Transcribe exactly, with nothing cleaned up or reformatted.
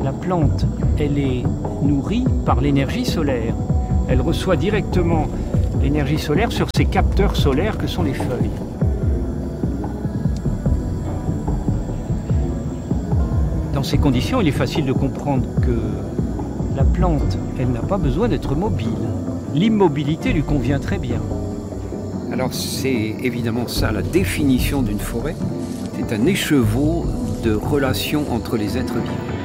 la plante, elle est nourrie par l'énergie solaire. Elle reçoit directement l'énergie solaire sur ces capteurs solaires que sont les feuilles. Dans ces conditions, il est facile de comprendre que la plante, elle n'a pas besoin d'être mobile. L'immobilité lui convient très bien. Alors c'est évidemment ça la définition d'une forêt. C'est un écheveau de relations entre les êtres vivants.